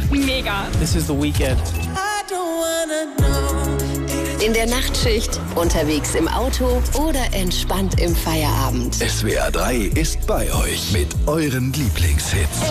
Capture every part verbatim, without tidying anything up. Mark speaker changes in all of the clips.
Speaker 1: Mega.
Speaker 2: This is The Weeknd.
Speaker 3: In der Nachtschicht, unterwegs im Auto oder entspannt im Feierabend.
Speaker 4: S W R drei ist bei euch mit euren Lieblingshits.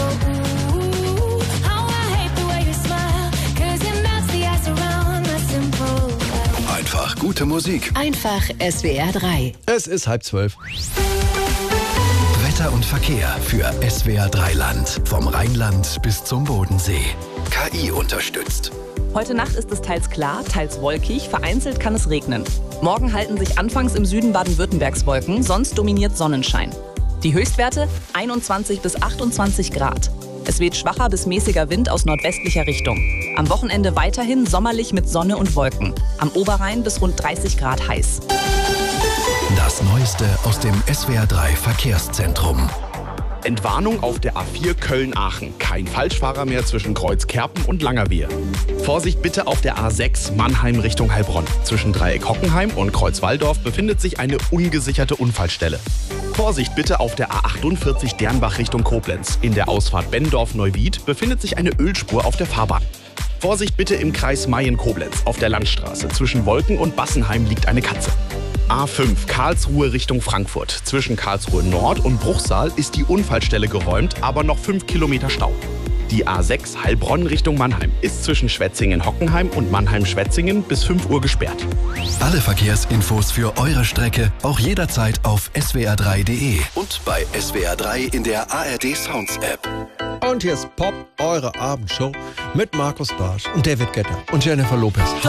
Speaker 4: Einfach gute Musik.
Speaker 3: Einfach S W R drei.
Speaker 5: Es ist halb zwölf.
Speaker 4: Wetter und Verkehr für S W R drei Land. Vom Rheinland bis zum Bodensee. K I unterstützt.
Speaker 6: Heute Nacht ist es teils klar, teils wolkig, vereinzelt kann es regnen. Morgen halten sich anfangs im Süden Baden-Württembergs Wolken, sonst dominiert Sonnenschein. Die Höchstwerte einundzwanzig bis achtundzwanzig Grad. Es weht schwacher bis mäßiger Wind aus nordwestlicher Richtung. Am Wochenende weiterhin sommerlich mit Sonne und Wolken. Am Oberrhein bis rund dreißig Grad heiß.
Speaker 4: Das Neueste aus dem S W R drei Verkehrszentrum.
Speaker 7: Entwarnung auf der A vier Köln-Aachen. Kein Falschfahrer mehr zwischen Kreuzkerpen und Langerwehe. Vorsicht bitte auf der A sechs Mannheim Richtung Heilbronn. Zwischen Dreieck Hockenheim und Kreuzwalldorf befindet sich eine ungesicherte Unfallstelle. Vorsicht bitte auf der A achtundvierzig Dernbach Richtung Koblenz. In der Ausfahrt Bendorf-Neuwied befindet sich eine Ölspur auf der Fahrbahn. Vorsicht bitte im Kreis Mayen-Koblenz. Auf der Landstraße zwischen Wolken und Bassenheim liegt eine Katze. A fünf Karlsruhe Richtung Frankfurt. Zwischen Karlsruhe Nord und Bruchsal ist die Unfallstelle geräumt, aber noch fünf Kilometer Stau. Die A sechs Heilbronn Richtung Mannheim ist zwischen Schwetzingen-Hockenheim und Mannheim-Schwetzingen bis fünf Uhr gesperrt.
Speaker 4: Alle Verkehrsinfos für eure Strecke auch jederzeit auf s w r drei punkt d e und bei S W R drei in der A R D Sounds App.
Speaker 5: Und hier ist Pop, eure Abendshow mit Markus Barsch und David Guetta und Jennifer Lopez.